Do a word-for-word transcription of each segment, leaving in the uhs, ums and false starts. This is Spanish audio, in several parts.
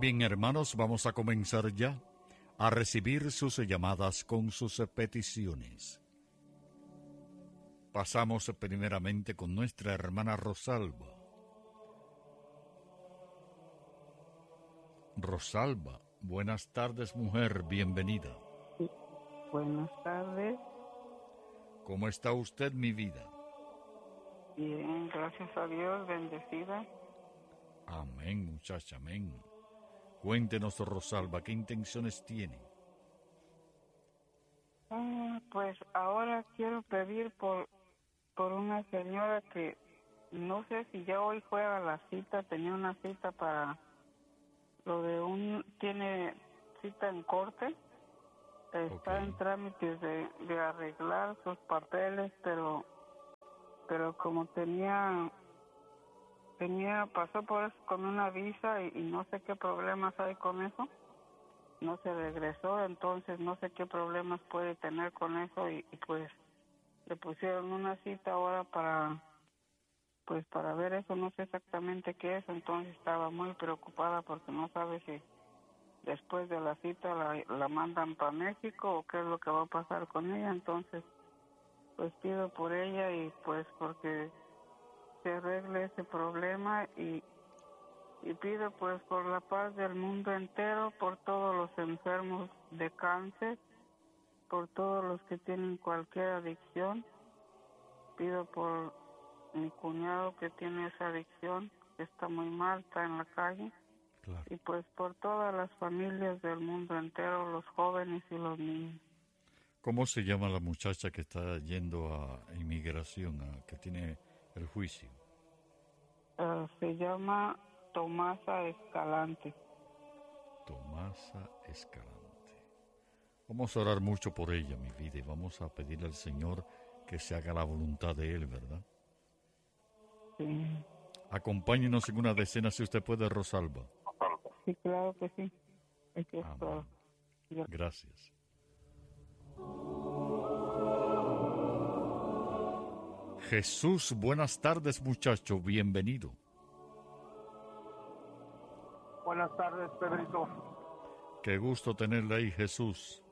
Bien, hermanos, vamos a comenzar ya a recibir sus llamadas con sus peticiones. Pasamos primeramente con nuestra hermana Rosalba. Rosalba, buenas tardes, mujer, bienvenida. Sí. Buenas tardes. ¿Cómo está usted, mi vida? Bien, gracias a Dios, bendecida. Amén, muchacha, amén. Cuéntenos, Rosalba, ¿qué intenciones tiene? Ah, pues ahora quiero pedir por, por una señora que no sé si ya hoy fue a la cita, tenía una cita para lo de un, tiene cita en corte, está Okay. en trámites de, de arreglar sus papeles, pero, pero como tenía... Tenía, pasó por eso con una visa y, y no sé qué problemas hay con eso. No se regresó, entonces no sé qué problemas puede tener con eso y, y pues le pusieron una cita ahora para, pues para ver eso, no sé exactamente qué es, entonces estaba muy preocupada porque no sabe si después de la cita la, la mandan para México o qué es lo que va a pasar con ella, entonces pues pido por ella y pues porque se arregle ese problema y, y pido pues por la paz del mundo entero, por todos los enfermos de cáncer, por todos los que tienen cualquier adicción. Pido por mi cuñado que tiene esa adicción, que está muy mal, está en la calle. Claro. Y pues por todas las familias del mundo entero, los jóvenes y los niños. ¿Cómo se llama la muchacha que está yendo a inmigración, a, que tiene el juicio? Uh, se llama Tomasa Escalante. Tomasa Escalante. Vamos a orar mucho por ella, mi vida, y vamos a pedirle al Señor que se haga la voluntad de Él, ¿verdad? Sí. Acompáñenos en una decena si usted puede, Rosalba. Sí, claro que sí. Aquí es todo. Gracias. Jesús, buenas tardes, muchacho, bienvenido. Buenas tardes, Pedrito. Qué gusto tenerle ahí, Jesús.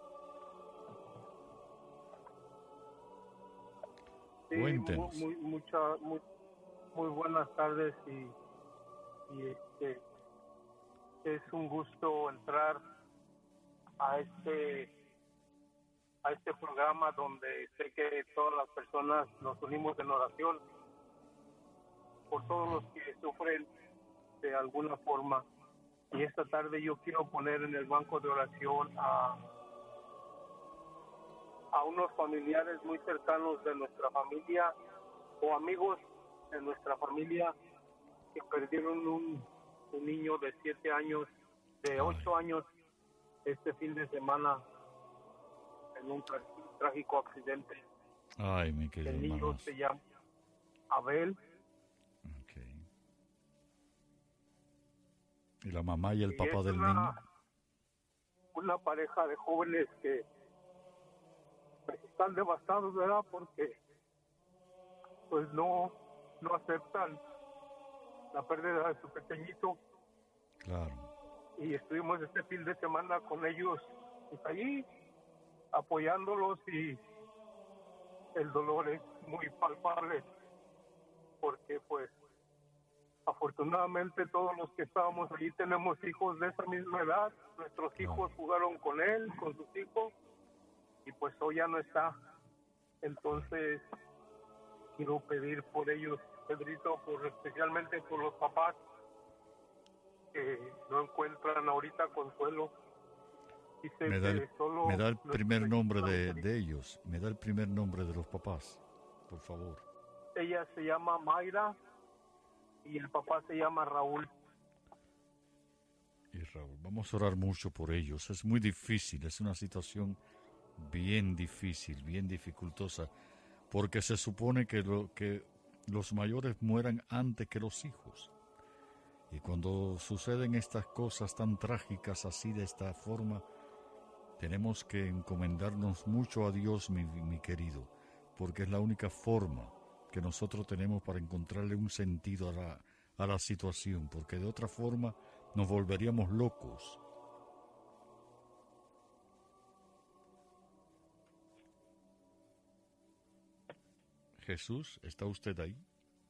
Sí, Cuéntenos. Muy, muy, mucha, muy, muy buenas tardes y, y este, es un gusto entrar a este a este programa donde sé que todas las personas nos unimos en oración por todos los que sufren de alguna forma. Y esta tarde yo quiero poner en el banco de oración a, a unos familiares muy cercanos de nuestra familia o amigos de nuestra familia que perdieron un, un niño de siete años, de ocho años, este fin de semana en un tra- trágico accidente. Ay, mi querido El niño hermano. se llama Abel. Okay. ¿Y la mamá y el Y papá es del una, niño? una pareja de jóvenes que pues, están devastados, ¿verdad? Porque pues no, no aceptan la pérdida de su pequeñito. Claro. Y estuvimos este fin de semana con ellos pues, allí apoyándolos y el dolor es muy palpable porque pues afortunadamente todos los que estábamos allí tenemos hijos de esa misma edad. Nuestros Claro. hijos jugaron con él, con sus hijos, y pues hoy ya no está. Entonces quiero pedir por ellos, Pedrito, por especialmente por los papás que no encuentran ahorita consuelo. Y sé Me da el, que solo me da el primer nuestra- nombre de, de ellos. Me da el primer nombre de los papás, por favor. Ella se llama Mayra y el papá se llama Raúl. Y Raúl, vamos a orar mucho por ellos. Es muy difícil, es una situación bien difícil, bien dificultosa, porque se supone que, lo, que los mayores mueran antes que los hijos. Y cuando suceden estas cosas tan trágicas así de esta forma, tenemos que encomendarnos mucho a Dios, mi, mi querido, porque es la única forma que nosotros tenemos para encontrarle un sentido a la, a la situación, porque de otra forma nos volveríamos locos. Jesús, ¿está usted ahí?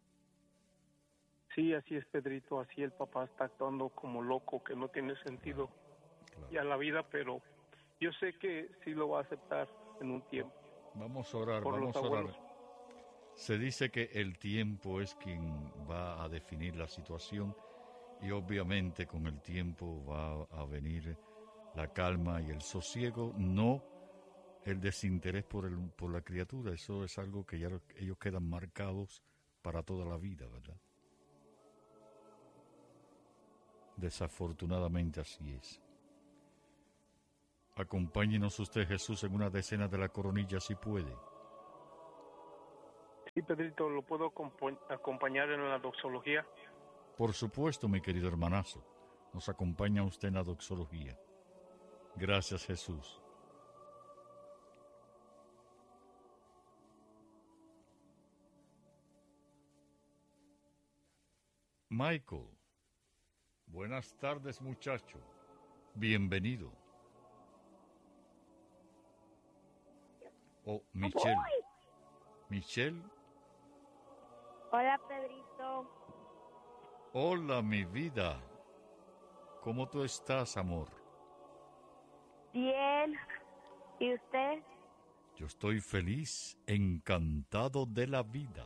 Sí, así es, Pedrito, así el papá está actuando como loco, que no tiene sentido Claro. ya la vida, pero yo sé que sí lo va a aceptar en un tiempo. Vamos a orar, Por vamos los a orar. abuelos. Se dice que el tiempo es quien va a definir la situación y obviamente con el tiempo va a venir la calma y el sosiego, no el desinterés por, el, por la criatura. Eso es algo que ya ellos quedan marcados para toda la vida, ¿verdad? Desafortunadamente así es. Acompáñenos usted, Jesús, en una decena de la coronilla si puede. Sí, Pedrito, ¿lo puedo acompa- acompañar en la doxología? Por supuesto, mi querido hermanazo, nos acompaña usted en la doxología. Gracias, Jesús. Michael, buenas tardes, muchacho. Bienvenido. Oh, Michelle. Michelle, Hola, Pedrito. hola, mi vida. ¿Cómo tú estás, amor? Bien. ¿Y usted? Yo estoy feliz, encantado de la vida.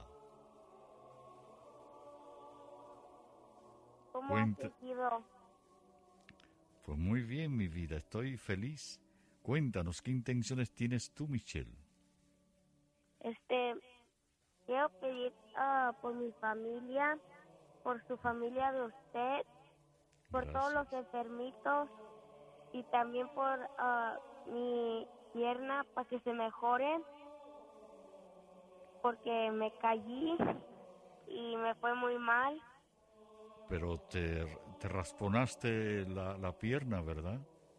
¿Cómo Cuenta- ha seguido? Pues muy bien, mi vida, estoy feliz. Cuéntanos, ¿qué intenciones tienes tú, Michelle? Este, quiero pedir ah, por mi familia, por su familia de usted, por todos los Gracias. enfermitos y también por ah, mi pierna para que se mejore, porque me caí y me fue muy mal. Pero te, te rasponaste la, la pierna, ¿verdad?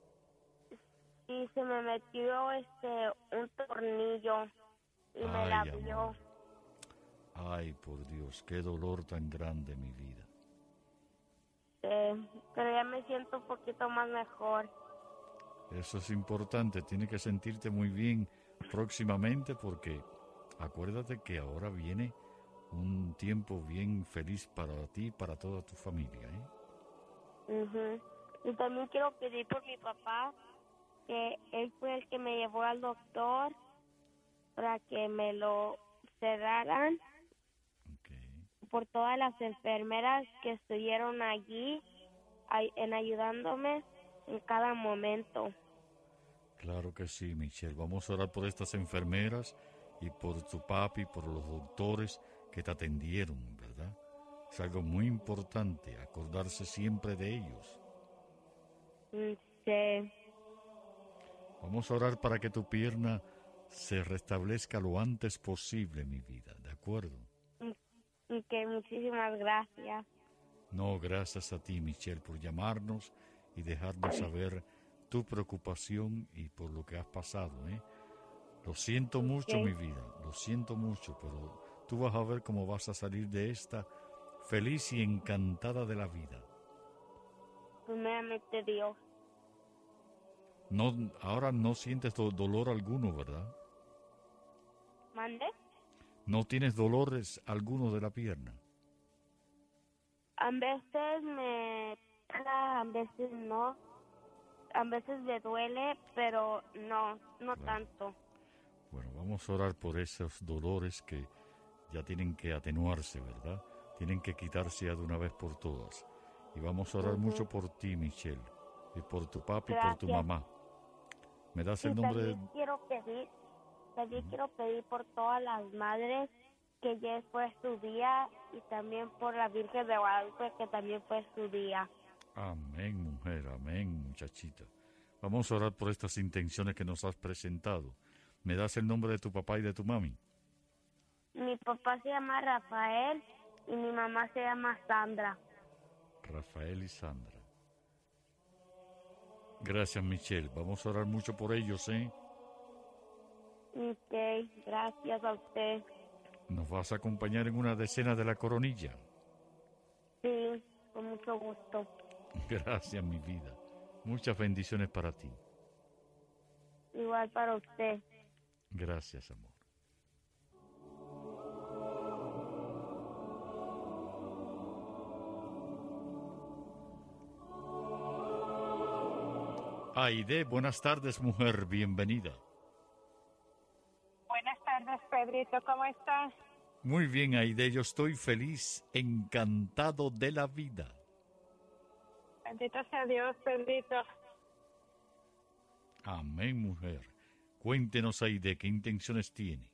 Y se me metió este un tornillo y me la Ay, abrió. amor. Ay, por Dios, qué dolor tan grande, mi vida. Eh, pero ya me siento un poquito más mejor. Eso es importante, tienes que sentirte muy bien próximamente porque acuérdate que ahora viene un tiempo bien feliz para ti y para toda tu familia, ¿eh? Ujú. Y también quiero pedir por mi papá, que él fue el que me llevó al doctor para que me lo cerraran, Ok. por todas las enfermeras que estuvieron allí ay- en ayudándome en cada momento. Claro que sí, Michelle. Vamos a orar por estas enfermeras y por tu papi, por los doctores que te atendieron, ¿verdad? Es algo muy importante, acordarse siempre de ellos. Mm, sí. Vamos a orar para que tu pierna se restablezca lo antes posible, mi vida, ¿de acuerdo? Y que muchísimas gracias. No, gracias a ti, Michelle, por llamarnos y dejarnos saber tu preocupación y por lo que has pasado, ¿eh? Lo siento mucho, Ok. mi vida, lo siento mucho, pero tú vas a ver cómo vas a salir de esta feliz y encantada de la vida. Primeramente Dios. No, ahora no sientes do- dolor alguno, ¿verdad? ¿Mande? No tienes dolores alguno de la pierna. A veces me... A veces no. A veces me duele, pero no, no Claro. tanto. Bueno, vamos a orar por esos dolores que ya tienen que atenuarse, ¿verdad? Tienen que quitarse ya de una vez por todas. Y vamos a orar Ujú. mucho por ti, Michelle, y por tu papi y por tu Gracias. mamá. ¿Me das Y el nombre de...? también quiero pedir, también quiero pedir por todas las madres que ya fue su día y también por la Virgen de Guadalupe que también fue su día. Amén, mujer, amén, muchachita. Vamos a orar por estas intenciones que nos has presentado. ¿Me das el nombre de tu papá y de tu mami? Mi papá se llama Rafael y mi mamá se llama Sandra. Rafael y Sandra. Gracias, Michelle. Vamos a orar mucho por ellos, ¿eh? Ok, gracias a usted. ¿Nos vas a acompañar en una decena de la coronilla? Sí, con mucho gusto. Gracias, mi vida. Muchas bendiciones para ti. Igual para usted. Gracias, amor. Aide, buenas tardes, mujer, bienvenida. Buenas tardes, Pedrito, ¿cómo estás? Muy bien, Aide, yo estoy feliz, encantado de la vida. Bendito sea Dios, Pedrito. Amén, mujer. Cuéntenos, Aide, ¿qué intenciones tiene?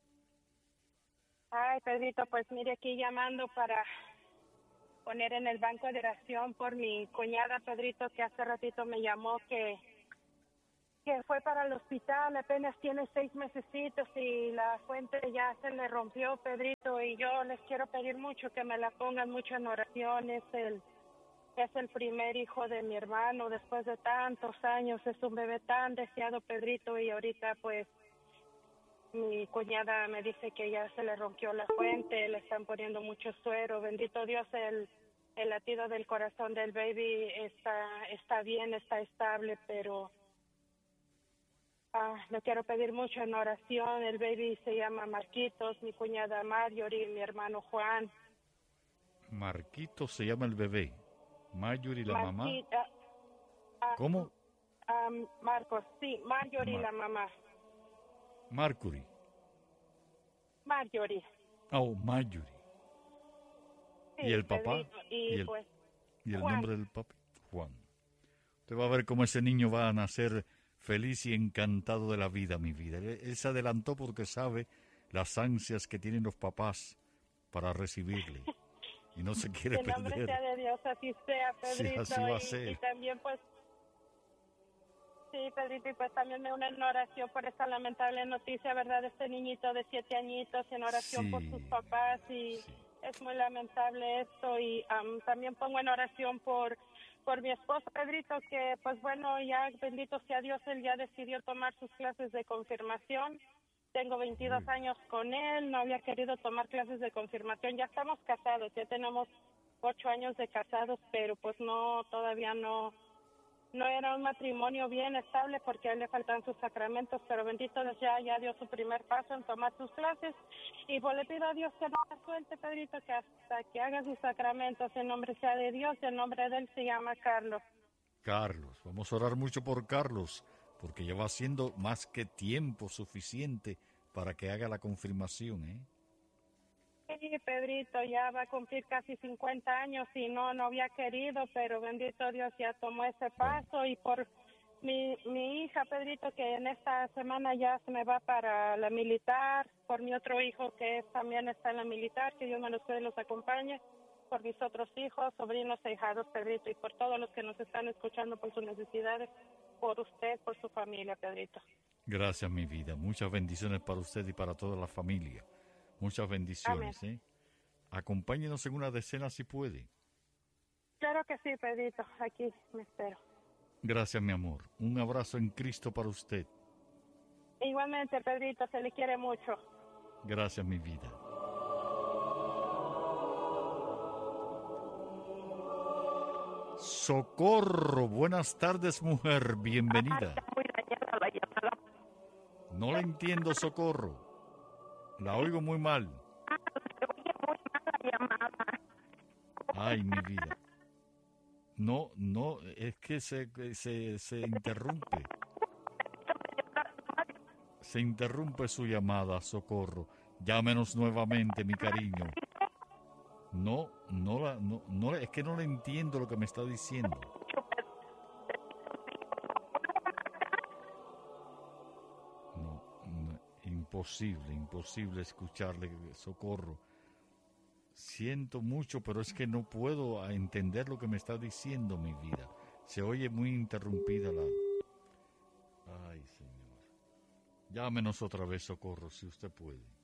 Ay, Pedrito, pues mire, aquí llamando para poner en el banco de oración por mi cuñada, Pedrito, que hace ratito me llamó que, que fue para el hospital, apenas tiene seis mesecitos y la fuente ya se le rompió, Pedrito, y yo les quiero pedir mucho que me la pongan mucho en oración. Es el, es el primer hijo de mi hermano después de tantos años, es un bebé tan deseado, Pedrito, y ahorita pues mi cuñada me dice que ya se le rompió la fuente, le están poniendo mucho suero. Bendito Dios, el, el latido del corazón del baby está, está bien, está estable, pero ah, le quiero pedir mucho en oración. El baby se llama Marquitos, mi cuñada Marjorie, mi hermano Juan. Marquitos se llama el bebé. Marjorie, la mamá. Marqui- ah, ah, ¿Cómo? ah, Marcos, sí, Marjorie, Mar- la mamá. Mercury. Marjorie. Oh, Marjorie. Sí, ¿Y el papá? Pedrito, y, ¿Y el, pues y el Juan. nombre del papá? Juan. Usted va a ver cómo ese niño va a nacer feliz y encantado de la vida, mi vida. Él, él se adelantó porque sabe las ansias que tienen los papás para recibirle. Y no se quiere Que el nombre perder. sea de Dios, así sea, Sí, Pedrito. así va a y, ser. y también, pues, sí, Pedrito, y pues también me uno en oración por esta lamentable noticia, ¿verdad? De este niñito de siete añitos, en oración Sí, por sus papás, y sí. es muy lamentable esto. Y am, también pongo en oración por por mi esposo, Pedrito, que, pues bueno, ya, bendito sea Dios, él ya decidió tomar sus clases de confirmación. Tengo veintidós Mm. años con él, no había querido tomar clases de confirmación. Ya estamos casados, ya tenemos ocho años de casados, pero pues no, todavía no, no era un matrimonio bien estable porque a él le faltan sus sacramentos, pero bendito Dios, ya, ya dio su primer paso en tomar sus clases. Y pues le pido a Dios que no la suelte, Pedrito, que hasta que haga sus sacramentos, en nombre sea de Dios, y el nombre de él se llama Carlos. Carlos, vamos a orar mucho por Carlos, porque ya va siendo más que tiempo suficiente para que haga la confirmación, ¿eh? Sí, Pedrito, ya va a cumplir casi cincuenta años y no, no había querido, pero bendito Dios ya tomó ese paso. Y por mi, mi hija, Pedrito, que en esta semana ya se me va para la militar, por mi otro hijo que también está en la militar, que Dios me los cuide y los acompañe, por mis otros hijos, sobrinos e hijados, Pedrito, y por todos los que nos están escuchando por sus necesidades, por usted, por su familia, Pedrito. Gracias, mi vida. Muchas bendiciones para usted y para toda la familia. Muchas bendiciones, ¿eh? Acompáñenos en una decena si puede. Claro que sí, Pedrito, aquí me espero. Gracias, mi amor. Un abrazo en Cristo para usted. Igualmente, Pedrito, se le quiere mucho. Gracias, mi vida. Socorro, buenas tardes, mujer, bienvenida. No la entiendo, Socorro. La oigo muy mal. Ay, mi vida. No, no, es que se, se, se interrumpe. Se interrumpe su llamada, Socorro. Llámenos nuevamente, mi cariño. No, no, la, no, no, es que no le entiendo lo que me está diciendo. No, no, imposible, imposible escucharle, Socorro. Siento mucho, pero es que no puedo entender lo que me está diciendo, mi vida. Se oye muy interrumpida la... Ay, Señor. Llámenos otra vez, Socorro, si usted puede.